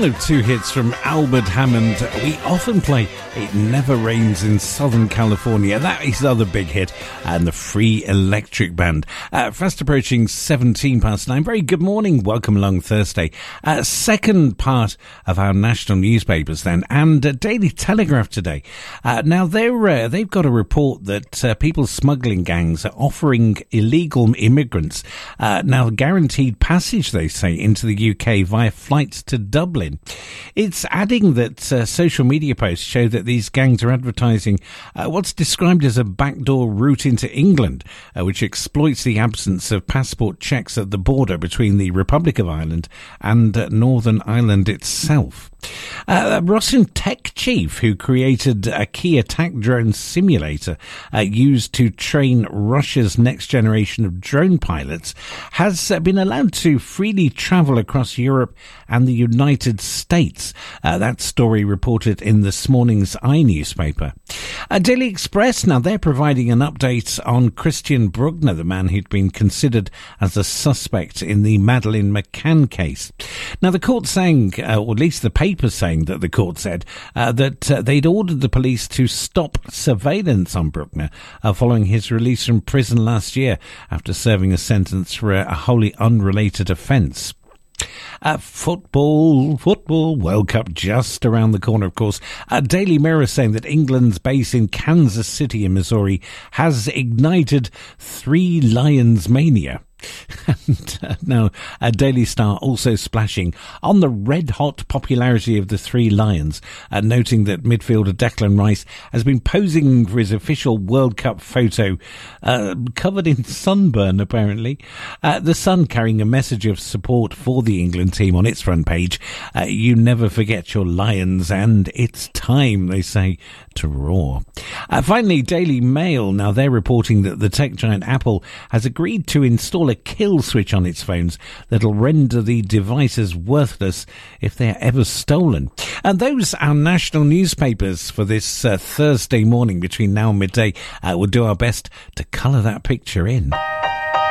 one of two hits from Albert Hammond. We often play It Never Rains in Southern California. That is the other big hit. And the Free Electric Band. Fast approaching 9:17. Very good morning. Welcome along Thursday. Second part of our national newspapers then. And Daily Telegraph today. Now they've got a report that people smuggling gangs are offering illegal immigrants now guaranteed passage, they say, into the UK via flights to Dublin. It's adding that social media posts show that these gangs are advertising what's described as a backdoor route into England, which exploits the absence of passport checks at the border between the Republic of Ireland and Northern Ireland itself. Russian tech chief who created a key attack drone simulator used to train Russia's next generation of drone pilots has been allowed to freely travel across Europe and the United States. That story reported in this morning's newspaper. Daily Express, now they're providing an update on Christian Bruckner, the man who'd been considered as a suspect in the Madeleine McCann case. Now the court saying, or at least the paper saying that the court said that they'd ordered the police to stop surveillance on Bruckner following his release from prison last year after serving a sentence for a wholly unrelated offence. Football, World Cup just around the corner, of course. Daily Mirror saying that England's base in Kansas City in Missouri has ignited Three Lions mania. And now Daily Star also splashing on the red-hot popularity of the Three Lions, noting that midfielder Declan Rice has been posing for his official World Cup photo, covered in sunburn, apparently. The Sun carrying a message of support for the England team on its front page. You never forget your Lions, and it's time, they say, to roar. Finally, Daily Mail, now they're reporting that the tech giant Apple has agreed to install a kill switch on its phones that'll render the devices worthless if they're ever stolen. And those are national newspapers for this Thursday morning between now and midday. We'll do our best to colour that picture in.